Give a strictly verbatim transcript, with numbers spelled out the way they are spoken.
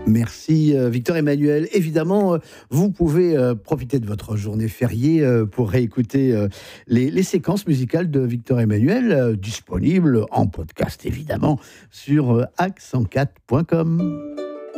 Merci euh, Victor Emmanuel. Évidemment, euh, vous pouvez euh, profiter de votre journée fériée euh, pour réécouter euh, les, les séquences musicales de Victor Emmanuel, euh, disponibles en podcast évidemment sur euh, hack cent quatre point com.